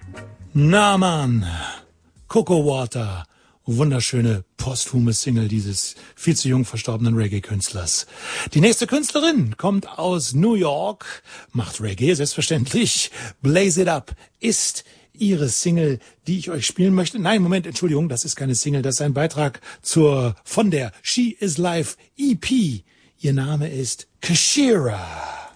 Na Mann, Coco Water, wunderschöne posthume Single dieses viel zu jung verstorbenen Reggae-Künstlers. Die nächste Künstlerin kommt aus New York, macht Reggae, selbstverständlich. Blaze It Up ist ihre Single, die ich euch spielen möchte. Nein, Moment, Entschuldigung, das ist keine Single, das ist ein Beitrag von der She Is Life EP. Ihr Name ist Kashira.